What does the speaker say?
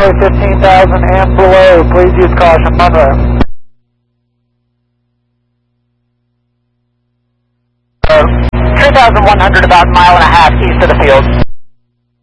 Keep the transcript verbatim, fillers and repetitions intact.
runway fifteen thousand and below, please use caution, runway. three thousand one hundred, about a mile and a half east of the field.